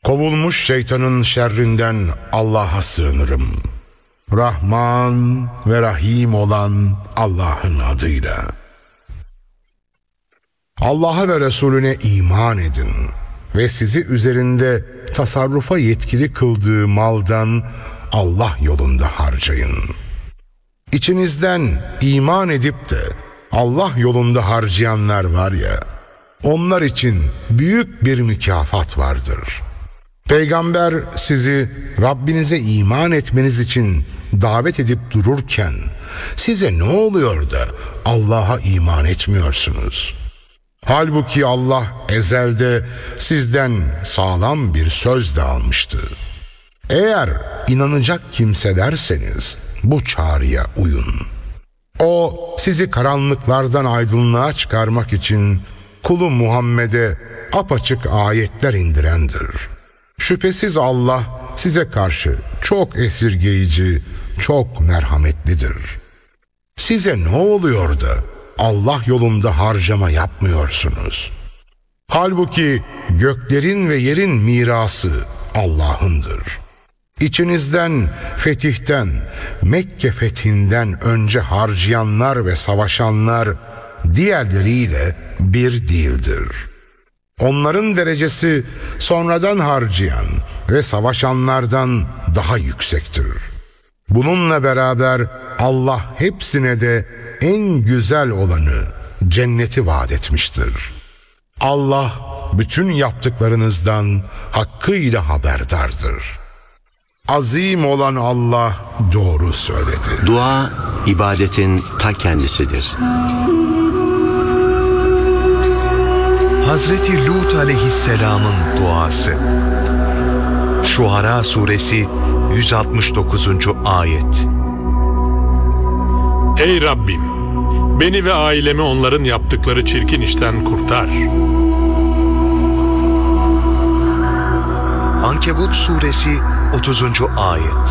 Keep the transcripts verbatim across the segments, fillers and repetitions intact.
Kovulmuş şeytanın şerrinden Allah'a sığınırım. Rahman ve Rahim olan Allah'ın adıyla. Allah'a ve Resulüne iman edin ve sizi üzerinde tasarrufa yetkili kıldığı maldan Allah yolunda harcayın. İçinizden iman edip de Allah yolunda harcayanlar var ya, onlar için büyük bir mükafat vardır. Peygamber sizi Rabbinize iman etmeniz için davet edip dururken size ne oluyor da Allah'a iman etmiyorsunuz? Halbuki Allah ezelde sizden sağlam bir söz de almıştı. Eğer inanacak kimselerseniz bu çağrıya uyun. O sizi karanlıklardan aydınlığa çıkarmak için kulu Muhammed'e apaçık ayetler indirendir. Şüphesiz Allah size karşı çok esirgeyici, çok merhametlidir. Size ne oluyor da Allah yolunda harcama yapmıyorsunuz? Halbuki göklerin ve yerin mirası Allah'ındır. İçinizden fetihten, Mekke fethinden önce harcayanlar ve savaşanlar diğerleriyle bir değildir. Onların derecesi sonradan harcayan ve savaşanlardan daha yüksektir. Bununla beraber Allah hepsine de en güzel olanı cenneti vaat etmiştir. Allah bütün yaptıklarınızdan hakkıyla haberdardır. Azim olan Allah doğru söyledi. Dua, ibadetin ta kendisidir. Hazreti Lut aleyhisselamın duası. Şuara suresi yüz altmış dokuzuncu ayet. Ey Rabbim! Beni ve ailemi onların yaptıkları çirkin işten kurtar. Ankebut suresi otuzuncu ayet.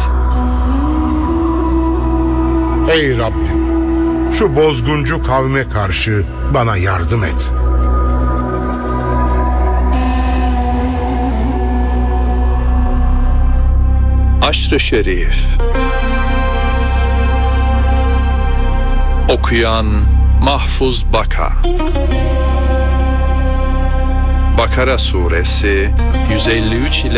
Ey Rabbim! Şu bozguncu kavme karşı bana yardım et. Aşr-ı Şerif. Okuyan Mahfuz Baka. Bakara suresi yüz elli üç ila